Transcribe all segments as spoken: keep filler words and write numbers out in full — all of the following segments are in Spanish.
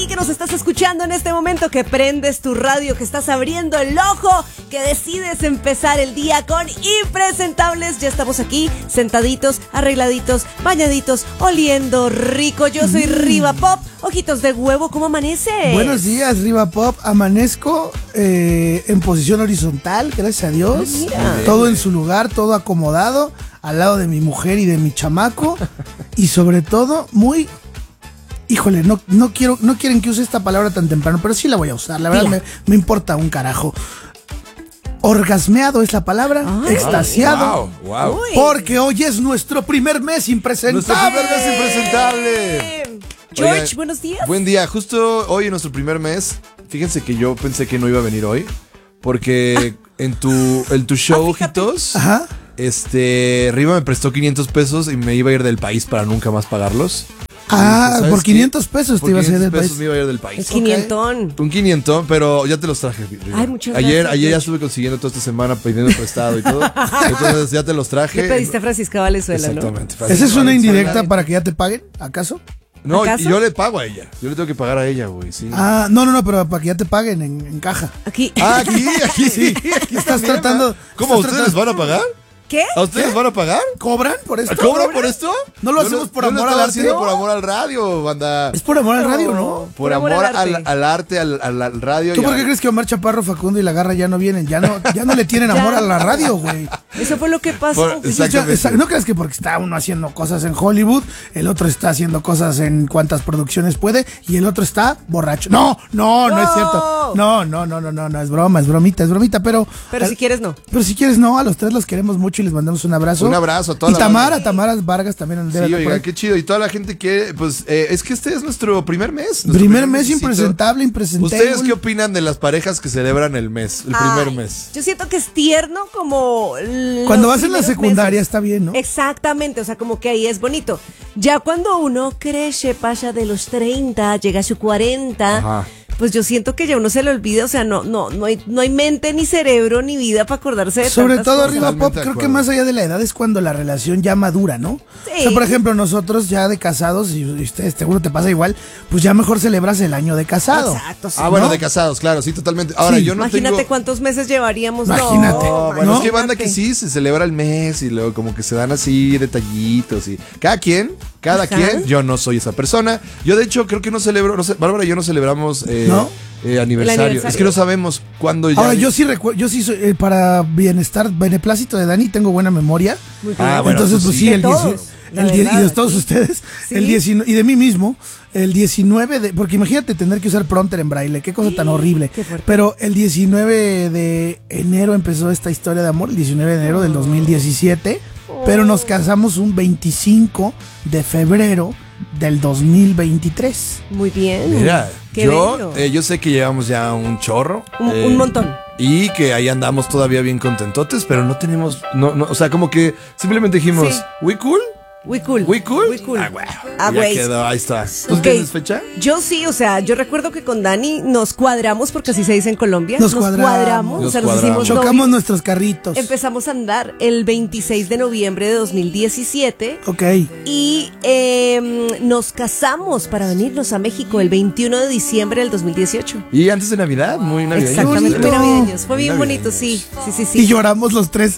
Y que nos estás escuchando en este momento, que prendes tu radio, que estás abriendo el ojo, que decides empezar el día con Impresentables. Ya estamos aquí, sentaditos, arregladitos, bañaditos, oliendo rico. Yo soy mm. Riva Pop, ojitos de huevo, ¿cómo amaneces? Buenos días, Riva Pop. Amanezco eh, en posición horizontal, gracias a Dios. Mira. Todo en su lugar, todo acomodado, al lado de mi mujer y de mi chamaco. Y sobre todo, muy... Híjole, no, no quiero, no quieren que use esta palabra tan temprano, pero sí la voy a usar. La verdad me, me importa un carajo. Orgasmeado es la palabra, ay, extasiado. Wow, wow. Porque hoy es nuestro primer mes impresentable. Nuestro primer mes impresentable. George, Oigan, buenos días. Buen día, justo hoy en nuestro primer mes. Fíjense que yo pensé que no iba a venir hoy, porque ah. en tu, en tu show, ah, ojitos, ajá. este, Riva me prestó quinientos pesos y me iba a ir del país para nunca más pagarlos. Ah, pues, por quinientos pesos te ibas a ir del país. Me iba a ir del país. Un quinientón. Un quinientón, pero ya te los traje. Ay, muchas ayer, gracias. Ayer ya estuve consiguiendo toda esta semana pidiendo prestado y todo. Entonces ya te los traje. Le pediste a Francisca Valenzuela, ¿no? Exactamente. ¿Esa es una indirecta para que ya te paguen, acaso? No, ¿acaso? yo le pago a ella. Yo le tengo que pagar a ella, güey, sí. Ah, no, no, no, pero para que ya te paguen en, en caja. Aquí. Ah, aquí, aquí, sí. Aquí estás tratando. ¿Cómo? Estás ¿Ustedes tratando, van a pagar? ¿Qué? ¿A ustedes ¿Qué? van a pagar? ¿Cobran por esto? ¿Cobran por esto? No lo hacemos por amor al arte. Por amor al radio, banda. Es por amor al radio, ¿no? Por, por amor, amor al, al, al arte, al, al, al radio. ¿Tú por qué crees que Omar Chaparro, Facundo y La Garra ya no vienen? Ya no, ya no le tienen amor a la radio, güey. Eso fue lo que pasó. Por, exactamente. No crees que porque está uno haciendo cosas en Hollywood, el otro está haciendo cosas en cuantas producciones puede y el otro está borracho. No, no, no, no es cierto. No, no, no, no, no, no, es broma, es bromita, es bromita, pero... Pero si quieres, no. Pero si quieres, no, a los tres los queremos mucho y les mandamos un abrazo. Un abrazo a toda y la Tamara, banda. Tamara Vargas también. Sí, oiga, qué chido. Y toda la gente que, pues, eh, es que este es nuestro primer mes. Nuestro primer, primer mes mesecito. impresentable, impresentable. ¿Ustedes qué opinan de las parejas que celebran el mes, el Ay, primer mes? Yo siento que es tierno como... Cuando vas en la secundaria meses. Está bien, ¿no? Exactamente, o sea, como que ahí es bonito. Ya cuando uno crece, pasa de los treinta, llega a su cuarenta... Ajá. Pues yo siento que ya uno se le olvida, o sea, no, no, no hay, no hay mente, ni cerebro, ni vida para acordarse de sobre todo cosas. Riva Pop, creo que más allá de la edad es cuando la relación ya madura, ¿no? Sí. O sea, por ejemplo, nosotros ya de casados, y ustedes seguro te pasa igual, pues ya mejor celebras el año de casado. Exacto, sí. Ah, bueno, ¿no? de casados, claro, sí, totalmente. Ahora, sí. yo no Imagínate tengo... cuántos meses llevaríamos. Imagínate. No, No, bueno, ¿no? es que banda que sí, se celebra el mes y luego como que se dan así detallitos y... Cada quien, cada Ajá. quien, yo no soy esa persona. Yo de hecho creo que no celebro, no sé, Bárbara y yo no celebramos... Eh, ¿No? Eh, aniversario. aniversario. Es que no sabemos cuándo ya. Ahora, yo sí recuerdo, yo sí soy, eh, para bienestar, beneplácito de Dani, tengo buena memoria. Muy bien. Ah, bueno, entonces, tú pues sí. sí, De el todos, dieciocho, la el die- verdad, y de todos sí. ustedes, Sí. el diecinueve, y de mí mismo, el diecinueve de, porque imagínate tener que usar prompter en braille, qué cosa tan horrible. Qué fuerte. Pero el diecinueve de enero empezó esta historia de amor, el diecinueve de enero del dos mil diecisiete, Oh. pero nos casamos un veinticinco de febrero del dos mil veintitrés. Muy bien. Mira, Qué yo, bello. eh, yo sé que llevamos ya un chorro. Un, eh, un montón. Y que ahí andamos todavía bien contentotes, pero no tenemos, no, no, o sea, como que simplemente dijimos, Sí. ¿we cool? We cool. ¿We cool? We cool. Ah, bueno. Ah, ya güey. quedó, ahí está. ¿Tú Ok. tienes fecha? Yo sí, o sea, yo recuerdo que con Dani nos cuadramos, porque así se dice en Colombia. Nos cuadramos. o sea, Nos nos hicimos Chocamos novios. nuestros carritos. Empezamos a andar el veintiséis de noviembre de dos mil diecisiete Ok. y eh, nos casamos para venirnos a México el veintiuno de diciembre del dos mil dieciocho. Y antes de Navidad, muy navideño. Exactamente, muy bonito. navideños. Fue bien Muy bonito, sí. Sí, sí, Y sí. lloramos los tres.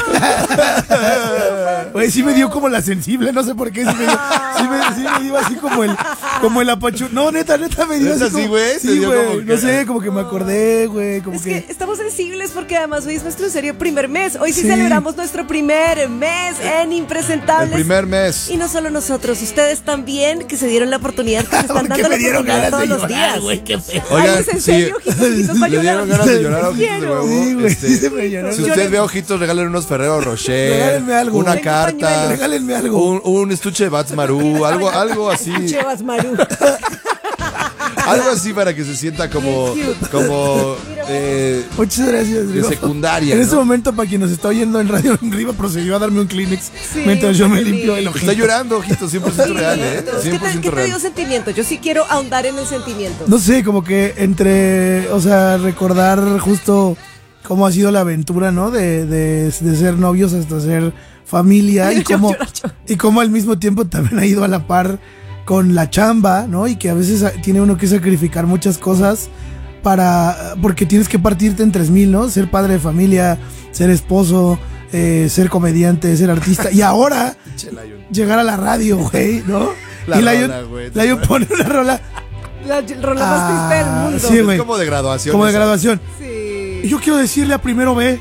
Oye, sí me dio como la sensible, no sé por qué. Sí me dio, sí me, sí me dio así como el, como el apachu. No, neta, neta me dio ¿Neta así. sí, como- güey? ¿Te Sí, dio güey. como que- No sé, como que me acordé, güey. Como Es que. que estamos sensibles porque además hoy es nuestro serio primer mes. Hoy sí, Sí. celebramos nuestro primer mes en El Impresentables. primer mes. Y no solo nosotros, ustedes también que se dieron la oportunidad, que se están Porque dando la me dieron oportunidad ganas todos de los llorar, días. güey, qué feo. Ay, Oigan, ¿es en sí. serio, ojitos, ojitos, va a Le llorar? dieron ganas de llorar, ojitos de Quiero. huevo. Sí, güey, Este, sí se me lloró. si usted ve ojitos, regalen unos Ferrero Rocher. Regálenme algo. Una Tengo carta. pañuelos. Regálenme algo. Un, un estuche de Bats Maru. Algo, algo así. Chevas Maru. Algo así para que se sienta como, Qué cute. como eh, Muchas gracias. de Riva. secundaria. En ¿no? ese momento, para quien nos está oyendo en Radio Riva, procedió a darme un Kleenex Sí, mientras yo me qué limpio el lindo. ojito. Está llorando, ojito, cien por ciento real, ¿eh? ¿Qué te, cien por qué ciento te dio real. sentimiento? Yo sí quiero ahondar en el sentimiento. No sé, como que entre, o sea, recordar justo cómo ha sido la aventura, ¿no? De, de, de ser novios hasta ser familia y Yo cómo, lloro, yo. y cómo al mismo tiempo también ha ido a la par con la chamba, ¿no? Y que a veces tiene uno que sacrificar muchas cosas para, porque tienes que partirte en tres mil, ¿no? Ser padre de familia, ser esposo, eh, ser comediante, ser artista. Y ahora, llegar a la radio, güey, ¿no? La y Lion, rola, güey. Lion pone una rola. La rola más triste del mundo. Sí, güey. Es como de graduación. Como de esa. graduación. Sí. Y yo quiero decirle a Primero B,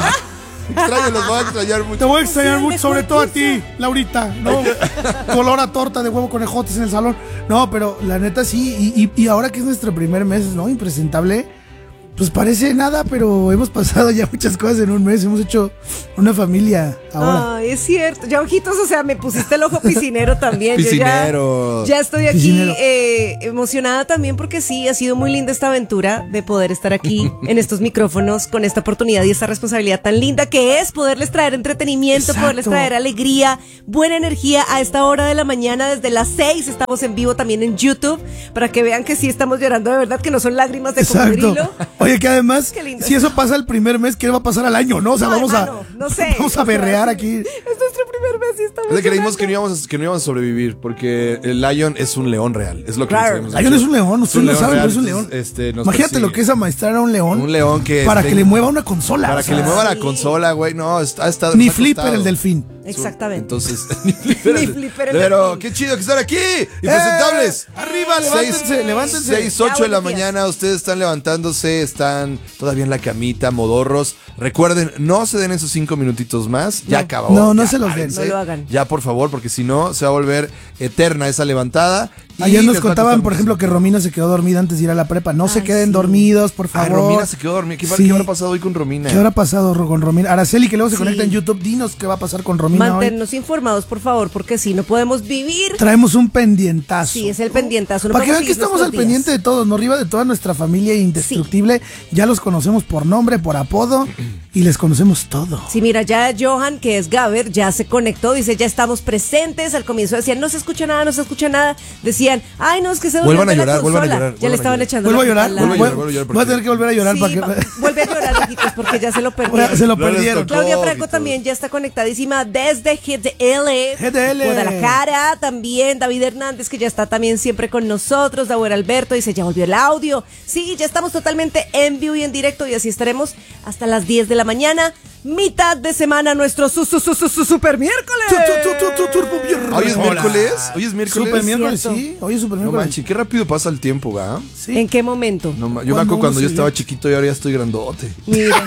Extraño, los voy a extrañar mucho. te voy a extrañar Sí, mucho, mejor sobre todo a piso. ti, Laurita, ¿no? Tu olor a torta de huevo con ejotes en el salón. No, pero la neta sí, y, y, y ahora que es nuestro primer mes, ¿no? Impresentable. Pues parece nada, pero hemos pasado ya muchas cosas en un mes. Hemos hecho una familia ahora. Ay, es cierto. Ya, ojitos, o sea, me pusiste el ojo piscinero también. Yo Piscinero. ya, ya estoy aquí Piscinero. eh, emocionada también porque sí, ha sido muy linda esta aventura de poder estar aquí en estos micrófonos con esta oportunidad y esta responsabilidad tan linda que es poderles traer entretenimiento, Exacto. poderles traer alegría, buena energía a esta hora de la mañana. Desde las seis estamos en vivo también en YouTube para que vean que sí estamos llorando de verdad, que no son lágrimas de Exacto. cocodrilo. Oye, que además, Qué lindo. si eso pasa el primer mes, ¿qué va a pasar al año, no? O sea, No, vamos hermano, a no sé. vamos a O sea, berrear sí. aquí. Es nuestro primer mes y estamos Es que creímos que no, llorando. íbamos a, que no íbamos a sobrevivir, porque el Lion es un león real. Es lo que Claro. nos Lion es un león, ustedes lo saben, real, pero es un león. entonces, este, nos Imagínate persigue. lo que es amaestrar a un león. Un león que para esté- que le mueva una consola. Para o que le sea, mueva la sí. consola, güey. No, está, está Ni está Flipper acostado. el delfín. Exactamente. Entonces, ni Flipper. Ni el- Flipper el Pero delfín. qué chido que están aquí. Impresentables. ¡Eh! Arriba, levántense, levántense. seis, ocho Ya, de la buenos días. mañana. Ustedes están levantándose, están todavía en la camita, modorros. Recuerden, no se den esos cinco minutitos más. Ya No. acabó. No, no Ya se los den. párense. No lo hagan. Ya, por favor, porque si no, se va a volver eterna esa levantada. y Ayer nos les va a contaban, costar por ejemplo, que muchísimo. Romina se quedó dormida antes de ir a la prepa. No se Ay, queden sí. dormidos, por Ay, favor. Romina se quedó dormida. ¿Qué, Sí. ¿Qué habrá pasado hoy con Romina? ¿Qué habrá pasado Ro- con Romina? Araceli, que luego se Sí. conecta en YouTube, dinos qué va a pasar con Romina hoy. Mantenernos informados, por favor, porque si no podemos vivir. Traemos un pendientazo. Sí, es el pendientazo. No Para que podemos vean que seguir estamos nuestros al días. pendiente de todos, ¿no? Arriba de toda nuestra familia indestructible. Ya los conocemos por nombre, por apodo y les conocemos todo. Sí, mira, ya Johan, que es Gaber, ya se conectó, dice, ya estamos presentes. Al comienzo decían, no se escucha nada, no se escucha nada. Decían, ay, no, es que se Vuelvan durmió a la llorar, vuelvan a consola. llorar, Ya vuelvan le a estaban llorar. echando Vuelvo a la llorar. culpa al Vuelvo a Voy, llorar, vuelvo a llorar voy a tener que volver a llorar Sí, para que... va- vuelve a llorar, hijitos, porque ya se lo perdieron. Se lo No les perdieron. tocó. Claudia Franco hijitos. también ya está conectadísima desde G D L, G D L. Guadalajara. También David Hernández, que ya está también siempre con nosotros. Dauer Alberto dice, ya volvió el audio. Sí, ya estamos totalmente en vivo y en directo y así estaremos hasta las diez de la mañana. Mitad de semana, nuestro su, su, su, su, su- super miércoles. Tu, tu, tu, tu, tu, turbo viernes. Hoy es Hola. miércoles. Hoy es miércoles. Super miércoles, Cierto. sí. Hoy es super No miércoles. manches, qué rápido pasa el tiempo, ¿va? Sí. ¿En qué momento? No, ma- yo me Cuando acuerdo cuando uno yo se estaba ve. chiquito y ahora ya estoy grandote. Mira.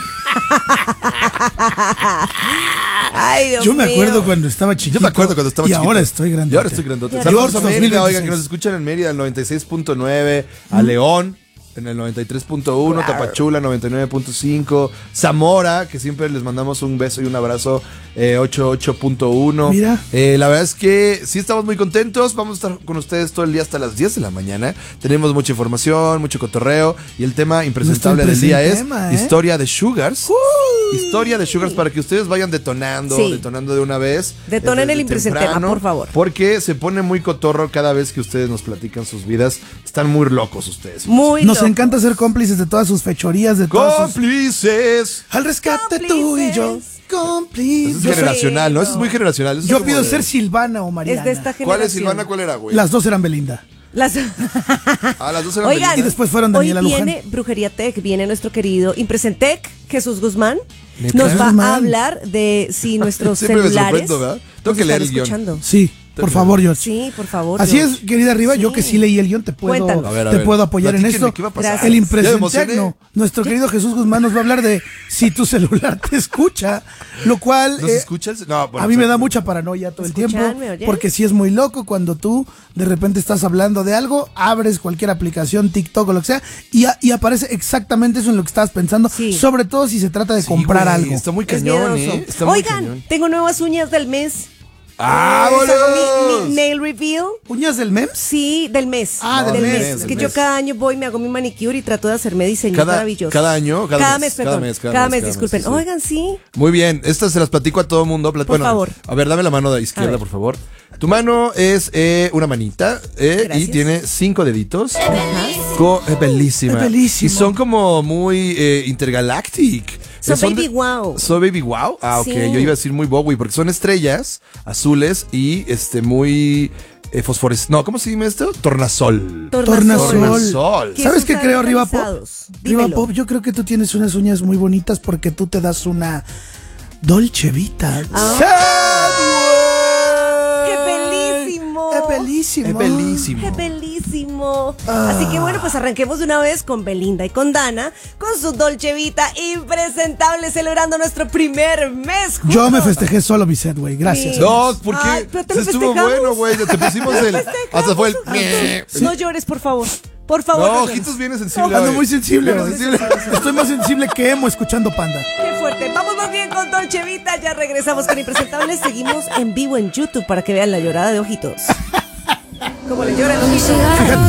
Ay, Dios Yo me mío. acuerdo cuando estaba chiquito. Yo me acuerdo cuando estaba y chiquito. ahora estoy grande. Y ahora estoy grandote. Y Saludos a ahora Mérida, dos mil oigan, que nos escuchan en Mérida, el noventa y seis punto nueve, a León, en el noventa y tres punto uno, Claro. Tapachula, noventa y nueve punto cinco, Zamora, que siempre les mandamos un beso y un abrazo, eh, ochenta y ocho punto uno. Mira. Eh, la verdad es que sí estamos muy contentos, vamos a estar con ustedes todo el día hasta las diez de la mañana. Tenemos mucha información, mucho cotorreo, y el tema impresentable del día es tema, ¿eh? historia de Sugars. Historia de Sugars para que ustedes vayan detonando, Sí. detonando de una vez. Detonen Desde el impresentema, temprano, por favor. Porque se pone muy cotorro cada vez que ustedes nos platican sus vidas. Están muy locos ustedes. Muy Nos loco. encanta ser cómplices de todas sus fechorías, de todas sus... ¡Cómplices! Al rescate tú y yo, Eso cómplices. es Yo generacional, ¿no? Eso es muy generacional. Eso es Yo como pido de- ser Silvana o Mariana. Es de esta generación. ¿Cuál es Silvana? ¿Cuál era, güey? Las dos eran Belinda. Las... Ah, las dos eran Oigan, Belinda. Y después fueron Daniela hoy Luján. viene Brujería Tech, viene nuestro querido Impresentec, Jesús Guzmán. ¿Neta? Nos va Guzmán. a hablar de si nuestros Siempre me celulares sorprendo, ¿verdad? Tengo nos que leer están el guión. escuchando. Sí, por favor, George. Sí, por favor. Así George. es, querida Arriba, yo Sí. que sí leí el guión, te puedo, Cuéntanos. A ver, a te ver. puedo apoyar en Platíquenme, esto. ¿qué va a pasar? Gracias. El Ya me impresentecno, emocioné. nuestro querido Jesús Guzmán nos va a hablar de si tu celular te escucha, lo cual ¿Nos eh, escucha el- No, bueno, a mí me sí. da mucha paranoia todo el tiempo, ¿Escuchan? ¿Me oyen? porque sí es muy loco cuando tú de repente estás hablando de algo, abres cualquier aplicación, TikTok o lo que sea, y, a- y aparece exactamente eso en lo que estabas pensando, Sí. sobre todo si se trata de Sí, comprar güey, algo. Está muy Es cañón, miedoso. ¿eh? Está muy Oigan, cañón. tengo nuevas uñas del mes. ¡Ah, Les hago mi, boludos! mi nail reveal. ¿Uñas del memes? Sí, del mes. Ah, del mes, Es del que mes. yo cada año voy, me hago mi manicure y trato de hacerme diseños Cada- maravillosos. cada año, cada mes, perdón. cada mes, cada Cada mes, mes, cada mes, disculpen. sí, sí. Oigan, sí. Muy bien, estas se las platico a todo mundo. Plat- Por bueno, favor. A ver, dame la mano de A izquierda, ver. por favor. Tu mano es eh, una manita eh, y Gracias. tiene cinco deditos. Ajá. Co- es bellísima. Es bellísimo. Y son como muy eh, intergalactic. So Eh, son baby de- wow. So baby wow. Ah, ok. Sí. Yo iba a decir muy Bowie porque son estrellas azules y este muy eh, fosfores. No, ¿cómo se llama esto? Tornasol. Tornasol. Tornasol. ¿Qué ¿Sabes es qué usar creo, Riva Pop? calzados? Riva Dímelo. Pop, yo creo que tú tienes unas uñas muy bonitas porque tú te das una Dolce Vita. ¡Qué bellísimo! Es bellísimo. Es bellísimo. ¡Qué bellísimo! Ah. Así que bueno, pues arranquemos de una vez con Belinda y con Dana, con su Dolce Vita impresentable, celebrando nuestro primer mes juntos. Yo me festejé solo mi set, güey. Gracias. Sí. No, porque Ay, pero te lo estuvo festejamos. bueno, güey. Te pusimos el. Festejamos. Hasta fue el. Sí. No llores, por favor. Por favor. No, no llores. ojitos viene sensible. Ando hoy. muy sensible. Viene hoy. sensible. Estoy más sensible que emo escuchando Panda. Qué fuerte. Vamos más bien con Dolce Vita. Ya regresamos con Impresentables. Seguimos en vivo en YouTube para que vean la llorada de ojitos. Como le lloran los ojitos.